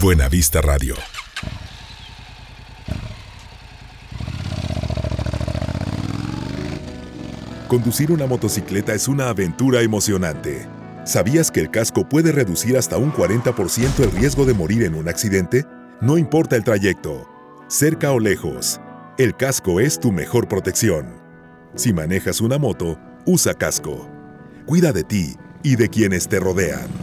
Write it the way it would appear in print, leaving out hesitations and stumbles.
Buena Vista Radio. Conducir una motocicleta es una aventura emocionante. ¿Sabías que el casco puede reducir hasta un 40% el riesgo de morir en un accidente? No importa el trayecto, cerca o lejos, el casco es tu mejor protección. Si manejas una moto, usa casco. Cuida de ti y de quienes te rodean.